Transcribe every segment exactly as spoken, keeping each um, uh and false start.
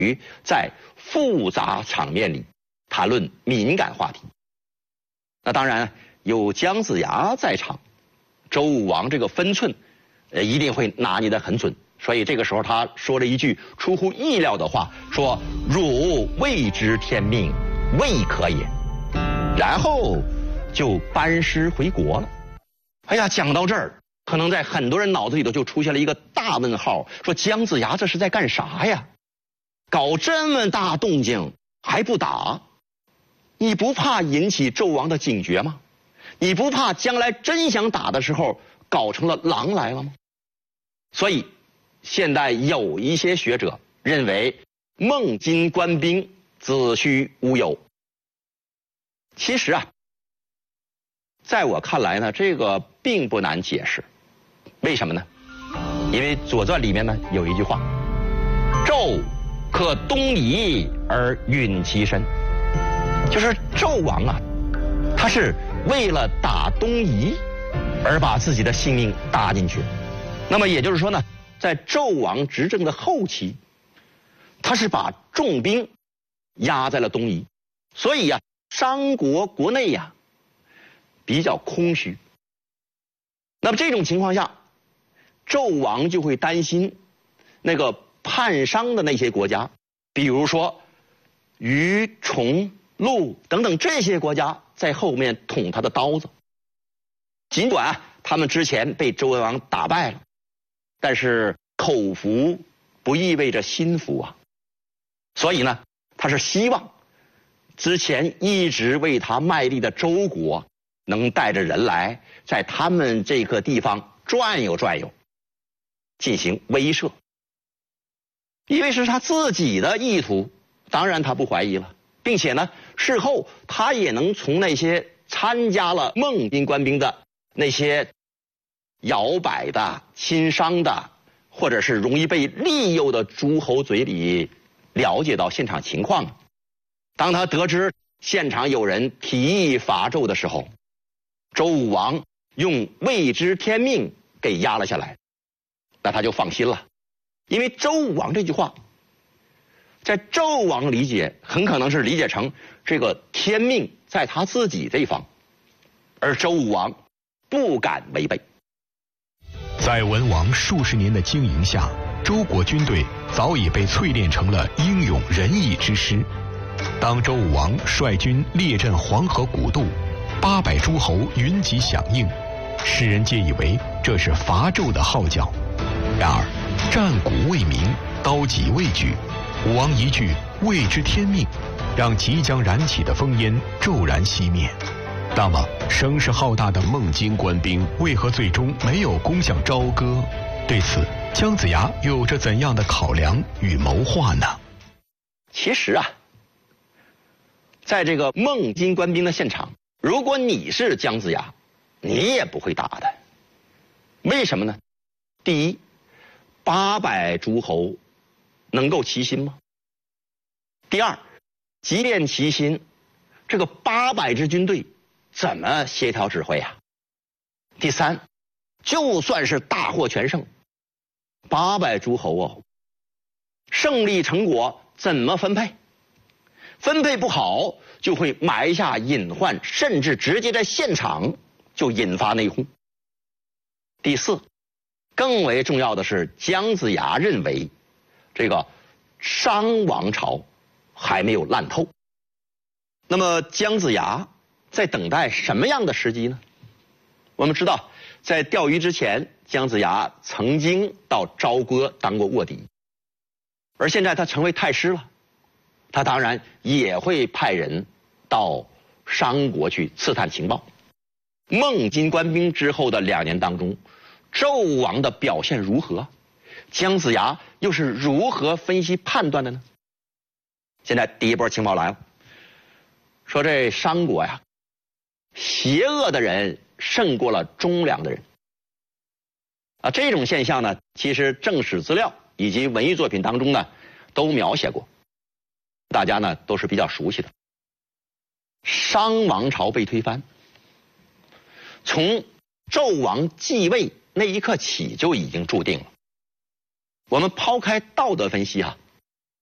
于在复杂场面里谈论敏感话题。那当然有姜子牙在场，周武王这个分寸，呃，一定会拿捏得很准。所以这个时候他说了一句出乎意料的话，说汝未知天命，未可也。然后就班师回国了。哎呀，讲到这儿，可能在很多人脑子里头就出现了一个大问号，说姜子牙这是在干啥呀？搞这么大动静还不打？你不怕引起纣王的警觉吗？你不怕将来真想打的时候搞成了狼来了吗？所以现在有一些学者认为孟津官兵子虚乌有。其实啊，在我看来呢，这个并不难解释。为什么呢？因为《左传》里面呢有一句话：纣克东夷而殒其身。就是纣王啊，他是为了打东夷而把自己的性命搭进去。那么也就是说呢，在纣王执政的后期，他是把重兵压在了东夷，所以呀、啊，商国国内呀、啊、比较空虚。那么这种情况下，纣王就会担心那个叛商的那些国家，比如说虞、崇、陆等等这些国家在后面捅他的刀子。尽管啊，他们之前被周文王打败了，但是口服不意味着心服啊。所以呢，他是希望之前一直为他卖力的周国能带着人来，在他们这个地方转悠转悠，进行威慑。因为是他自己的意图，当然他不怀疑了，并且呢，事后他也能从那些参加了孟津官兵的那些摇摆的、亲商的，或者是容易被利诱的诸侯嘴里了解到现场情况。当他得知现场有人提议伐纣的时候，周武王用未知天命给压了下来，那他就放心了。因为周武王这句话，在纣王理解很可能是理解成这个天命在他自己这一方，而周武王不敢违背。 在文王数十年的经营下，周国军队早已被淬炼成了英勇仁义之师。当周武王率军列阵黄河古渡，八百诸侯云集响应，世人皆以为这是伐纣的号角。然而战鼓未鸣，刀戟未举，武王一句未知天命，让即将燃起的烽烟骤然熄灭。那么声势浩大的孟津官兵为何最终没有攻向朝歌？对此姜子牙又有着怎样的考量与谋划呢？ 其实啊，在这个孟津官兵的现场，如果你是姜子牙，你也不会打的。为什么呢？第一，八百诸侯能够齐心吗？第二，即便齐心，这个八百支军队怎么协调指挥啊？第三，就算是大获全胜，八百诸侯哦，胜利成果怎么分配？分配不好就会埋下隐患，甚至直接在现场就引发内讧。第四，更为重要的是，姜子牙认为这个商王朝还没有烂透。那么姜子牙在等待什么样的时机呢？我们知道，在钓鱼之前，姜子牙曾经到朝歌当过卧底，而现在他成为太师了，他当然也会派人到商国去刺探情报。孟津官兵之后的两年当中，纣王的表现如何？姜子牙又是如何分析判断的呢？现在第一波情报来了，说这商国呀，邪恶的人胜过了忠良的人。啊，这种现象呢，其实正史资料以及文艺作品当中呢，都描写过，大家呢都是比较熟悉的。商王朝被推翻，从纣王继位那一刻起就已经注定了。我们抛开道德分析啊，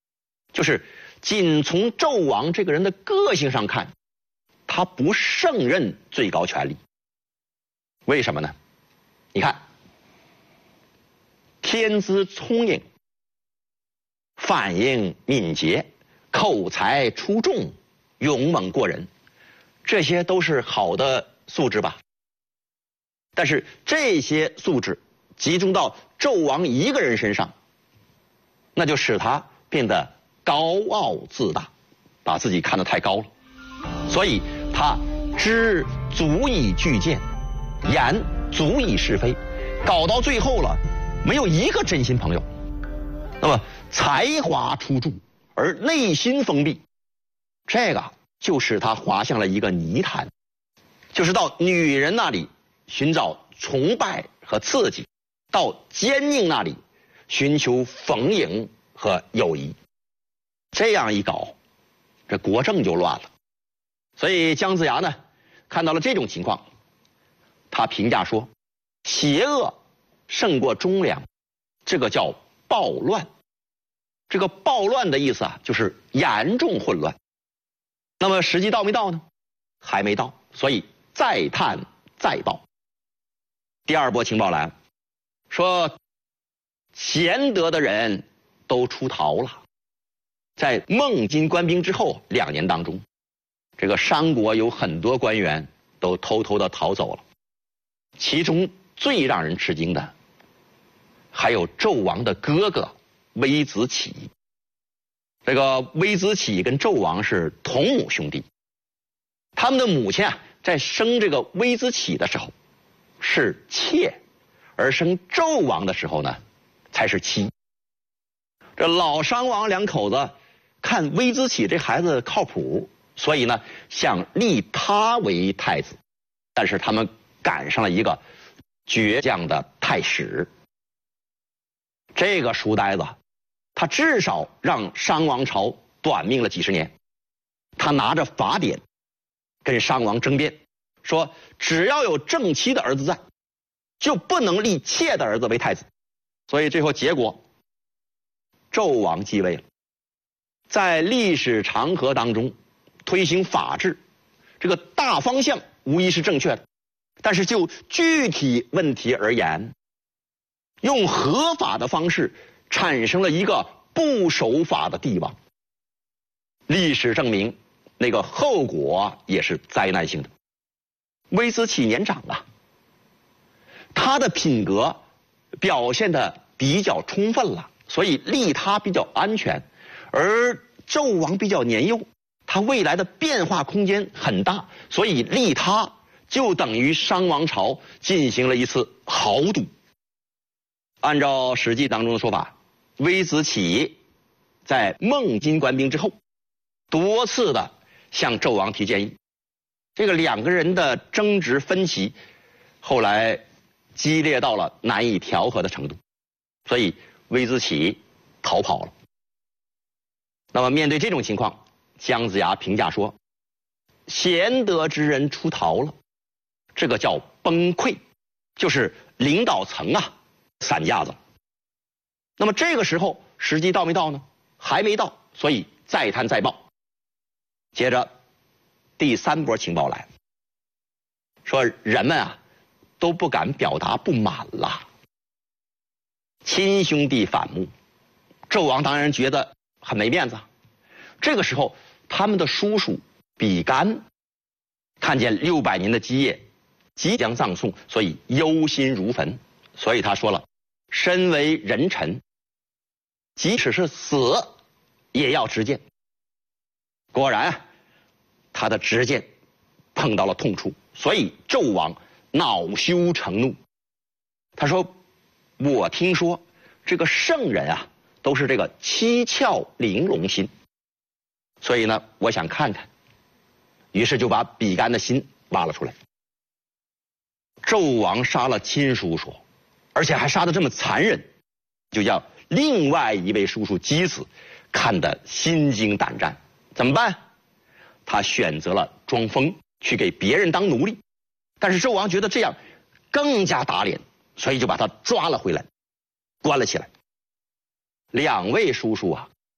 就是仅从纣王这个人的个性上看，他不胜任最高权力。为什么呢？你看，天资聪颖，反应敏捷，口才出众，勇猛过人，这些都是好的素质吧。但是这些素质集中到纣王一个人身上，那就使他变得高傲自大，把自己看得太高了。所以他知足以拒谏，言足以是非，搞到最后了，没有一个真心朋友。那么才华出众而内心封闭，这个就使他滑向了一个泥潭，就是到女人那里寻找崇拜和刺激，到奸佞那里寻求逢迎和友谊。这样一搞，这国政就乱了。所以姜子牙呢，看到了这种情况，他评价说，邪恶胜过忠良，这个叫暴乱。这个暴乱的意思啊，就是严重混乱。那么时机到没到呢？还没到，所以再探再报。第二波情报来了，说贤德的人都出逃了。在孟津官兵之后两年当中，这个商国有很多官员都偷偷的逃走了，其中最让人吃惊的还有纣王的哥哥微子启。这个微子启跟纣王是同母兄弟，他们的母亲啊，在生这个微子启的时候是妾，而生纣王的时候呢才是妻。这老商王两口子看微子启这孩子靠谱，所以呢想立他为太子，但是他们赶上了一个倔强的太史。这个书呆子他至少让商王朝短命了几十年。他拿着法典跟商王争辩，说只要有正妻的儿子在，就不能立妾的儿子为太子。所以最后结果，纣王继位了。在历史长河当中推行法治，这个大方向无疑是正确的，但是就具体问题而言，用合法的方式产生了一个不守法的帝王。历史证明，那个后果也是灾难性的。微子启年长啊，他的品格表现得比较充分了，所以立他比较安全。而纣王比较年幼，他未来的变化空间很大，所以立他就等于商王朝进行了一次豪赌。按照《史记》当中的说法，微子启在孟津官兵之后，多次的向纣王提建议，这个两个人的争执分歧，后来激烈到了难以调和的程度，所以微子启逃跑了。那么面对这种情况，姜子牙评价说，贤德之人出逃了，这个叫崩溃，就是领导层啊散架子。那么这个时候时机到没到呢？还没到，所以再探再报。接着第三波情报来，说人们啊都不敢表达不满了，亲兄弟反目，纣王当然觉得很没面子。这个时候他们的叔叔比干看见六百年的基业即将葬送，所以忧心如焚。所以他说了，身为人臣，即使是死也要直谏。果然啊，他的直谏碰到了痛处，所以纣王恼羞成怒。他说，我听说这个圣人啊都是这个七窍玲珑心，所以呢我想看看，于是就把比干的心挖了出来。纣王杀了亲叔叔，而且还杀得这么残忍，就叫另外一位叔叔箕子看得心惊胆战。怎么办？他选择了装疯，去给别人当奴隶。但是纣王觉得这样更加打脸，所以就把他抓了回来，关了起来。两位叔叔啊，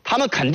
他们肯定